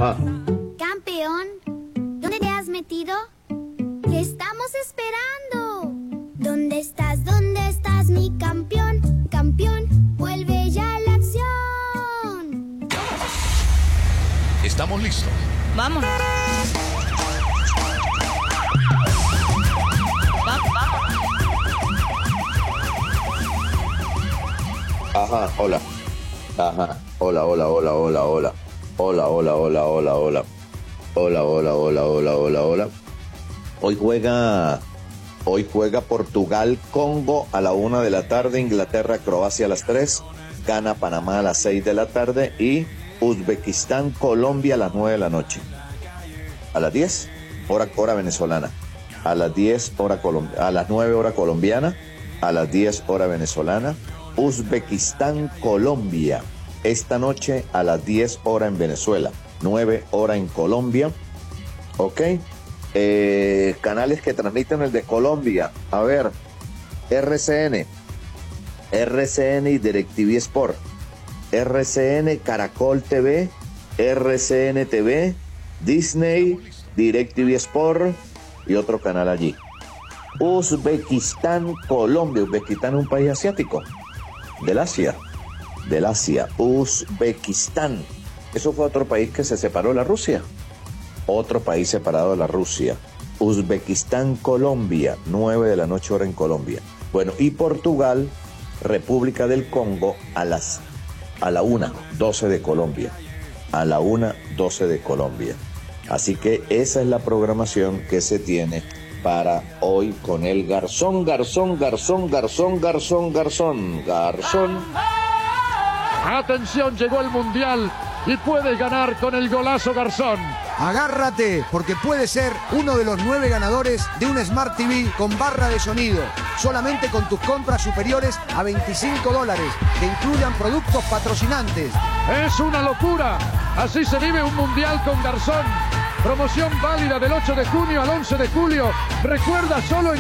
Ajá. Campeón, ¿dónde te has metido? Te estamos esperando. ¿Dónde estás? ¿Dónde estás, mi campeón? Campeón, vuelve ya a la acción. Estamos listos. Vámonos. Ajá, hola. Ajá, hola, hola, hola, hola, hola. Hola, hola, hola, hola, hola. Hola, hola, hola, hola, hola, hola. Hoy juega Portugal, Congo a la 1 de la tarde, Inglaterra, Croacia a las 3, Ghana, Panamá a las 6 de la tarde y Uzbekistán, Colombia a las 9 de la noche. A las 10, hora venezolana. A las 10, a las 9, hora colombiana. A las 10, hora venezolana. Uzbekistán, Colombia. Esta noche a las 10, hora en Venezuela. 9, hora en Colombia. ¿Ok? Canales que transmiten el de Colombia. A ver, RCN y DirecTV Sport. RCN, Caracol TV, RCN TV, Disney, DirecTV Sport y otro canal allí. Uzbekistán, Colombia. Uzbekistán es un país asiático, del Asia. Uzbekistán. Eso fue otro país que se separó de la Rusia. Otro país separado de la Rusia. Uzbekistán, Colombia, 9 de la noche hora en Colombia. Bueno, y Portugal, República del Congo a la 1:12 de Colombia. A la 1:12 de Colombia. Así que esa es la programación que se tiene para hoy con el Garzón. Atención, llegó el Mundial y puedes ganar con el golazo Garzón. Agárrate, porque puede ser uno de los 9 ganadores de un Smart TV con barra de sonido. Solamente con tus compras superiores a $25, que incluyan productos patrocinantes. Es una locura. Así se vive un Mundial con Garzón. Promoción válida del 8 de junio al 11 de julio. Recuerda, solo en